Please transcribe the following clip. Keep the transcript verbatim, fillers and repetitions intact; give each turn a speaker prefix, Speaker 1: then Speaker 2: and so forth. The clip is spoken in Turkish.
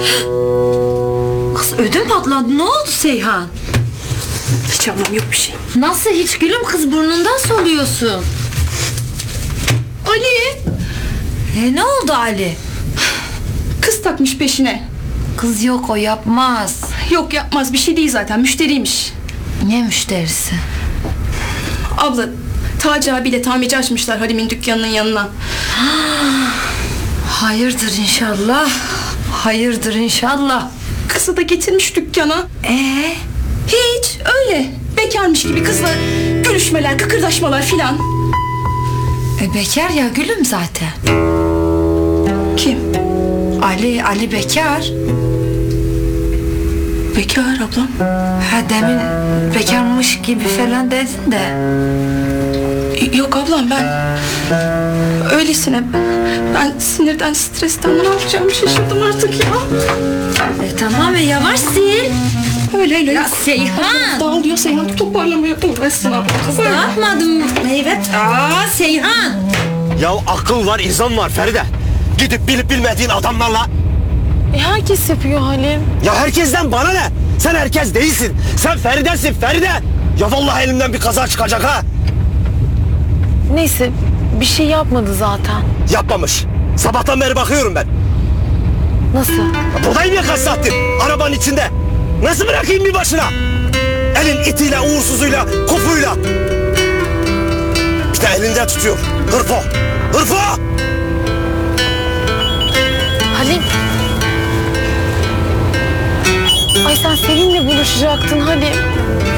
Speaker 1: Kız ödüm patladı. Ne oldu Seyhan?
Speaker 2: Hiç anlam yok bir şey.
Speaker 1: Nasıl hiç gülüm, kız burnundan soluyorsun.
Speaker 2: Ali!
Speaker 1: E ne oldu Ali?
Speaker 2: Kız takmış peşine.
Speaker 1: Kız yok, o yapmaz.
Speaker 2: Yok yapmaz, bir şey değil zaten, müşteriymiş.
Speaker 1: Ne müşterisi?
Speaker 2: Abla, Taci abiyle tamirci açmışlar Halim'in dükkanının yanına.
Speaker 1: Hayırdır inşallah. Hayırdır inşallah.
Speaker 2: Kızı da getirmiş dükkana.
Speaker 1: Ee?
Speaker 2: Hiç, öyle. Bekarmış gibi kızla görüşmeler, kıkırdaşmalar filan.
Speaker 1: E bekar ya gülüm zaten.
Speaker 2: Kim?
Speaker 1: Ali, Ali bekar.
Speaker 2: Bekar ablam.
Speaker 1: Ha demin bekarmış gibi falan dedin de.
Speaker 2: Yok ablam, ben öylesine, ben sinirden, stresten ne yapacağımı şaşırdım artık ya.
Speaker 1: E tamam, e yavaş sil.
Speaker 2: Öyle öyle.
Speaker 1: Ya Seyhan.
Speaker 2: Dağılıyor Seyhan, toparlamaya uğraşsın abla.
Speaker 1: Ne yapmadım meyvet? Aa Seyhan.
Speaker 3: Ya akıl var, insan var Feride. Gidip bilip bilmediğin adamlarla.
Speaker 4: E herkes yapıyor Halim.
Speaker 3: Ya herkesten bana ne? Sen herkes değilsin. Sen Feride'sin Feride. Ya vallahi elimden bir kaza çıkacak ha.
Speaker 4: Neyse, bir şey yapmadı zaten.
Speaker 3: Yapmamış. Sabahtan beri bakıyorum ben.
Speaker 4: Nasıl?
Speaker 3: Ya buradayım ya kaç saattir. Arabanın içinde. Nasıl bırakayım bir başına? Elin itiyle, uğursuzuyla, kupuyla. Bir de elinde tutuyor. Hırpo. Hırpo!
Speaker 4: Halim. Ay sen Selin'le buluşacaktın Halim.